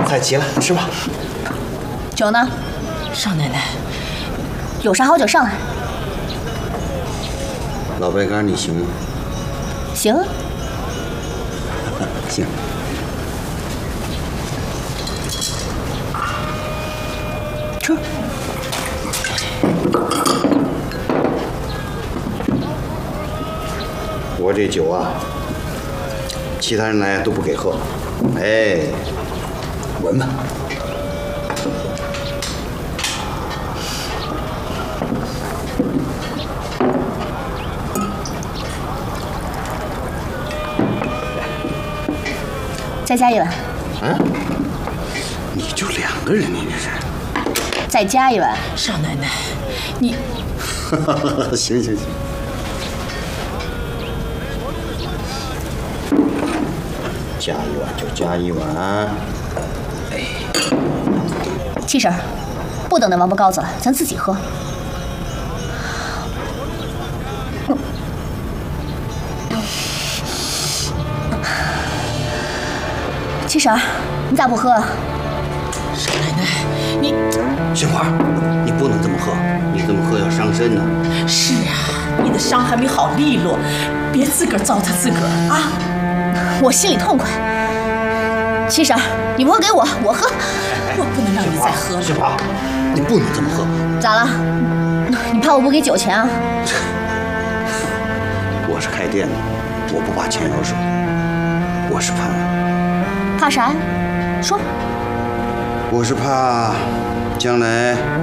菜齐了，吃吧。 酒呢？ 少奶奶， 有啥好酒上来。 老白干你行吗？ 行。 行。 吃。 我这酒啊，其他人来都不给喝。哎，闻闻。 再加一碗。 嗯，你就2个人，你这是？ 再加一碗。 少奶奶，你。 行行行。加一碗就加一碗。哎， 七婶，不等那王八羔子了，咱自己喝。七婶，你咋不喝啊？ 少奶奶，你杏花，你不能这么喝，你这么喝要伤身呢。 是啊，你的伤还没好利落，别自个儿糟蹋自个儿啊！ 我心里痛快。七婶，你不喝给我，我喝。 我不能让你再喝了。 杏花，你不能这么喝。 咋了？你怕我不给酒钱啊？ 我是开店的，我不怕钱要手，我是怕啥呀？说。 我是怕将来